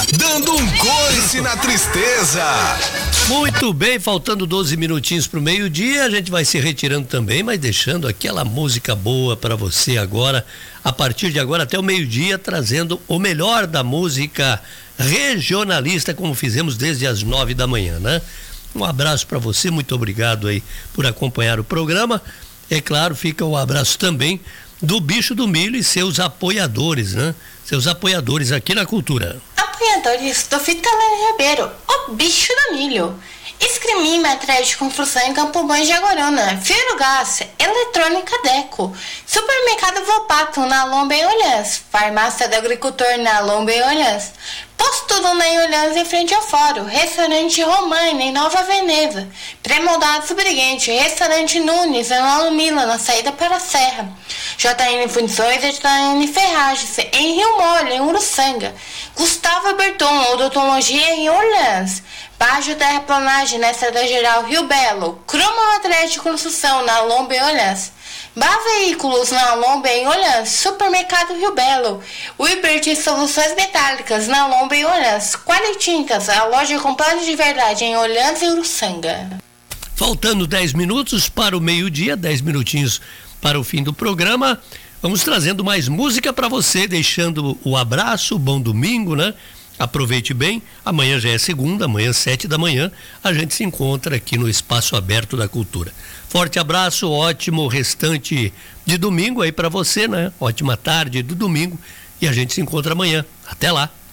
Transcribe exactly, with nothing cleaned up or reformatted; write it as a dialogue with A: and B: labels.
A: dando um coice na tristeza.
B: Muito bem, faltando doze minutinhos pro meio-dia, a gente vai se retirando também, mas deixando aquela música boa para você agora, a partir de agora até o meio-dia, trazendo o melhor da música regionalista, como fizemos desde as nove da manhã, né? Um abraço para você, muito obrigado aí por acompanhar o programa. É claro, fica o abraço também do Bicho do Milho e seus apoiadores, né? Seus apoiadores aqui na Cultura.
C: Apoiadores do Vitalene Ribeiro, o Bicho do Milho. Escremi Materiais de Construção em Campo Bom de Jaguaruna, Fio Gás, Eletrônica Deco, Supermercado Volpato na Lomba em Olhãs, Farmácia do Agricultor na Lomba em Olhãs, Posto Dona em Olhãs em frente ao Fórum, Restaurante Romana em Nova Veneza, Pré-Moldados Briguente, Restaurante Nunes em Alumila na saída para a Serra, J N Fundições e J N Ferragens em Rio Mole, em Uruçanga, Gustavo Berton, Odontologia em Orleans, Bajo Terraplanagem na Estrada Geral Rio Belo, Croma Materiais de Construção na Lomba em Olhãs, Bá Veículos na Lomba em Olhãs, Supermercado Rio Belo, Wibert Soluções Metálicas na Lomba em Olhãs, Quali Tintas, a loja completa de verdade em Olhãs e Uruçanga.
B: Faltando dez minutos para o meio-dia, dez minutinhos para o fim do programa, vamos trazendo mais música para você, deixando o abraço, bom domingo, né? Aproveite bem, amanhã já é segunda, amanhã sete da manhã, a gente se encontra aqui no Espaço Aberto da Cultura. Forte abraço, ótimo restante de domingo aí para você, né? Ótima tarde do domingo e a gente se encontra amanhã. Até lá!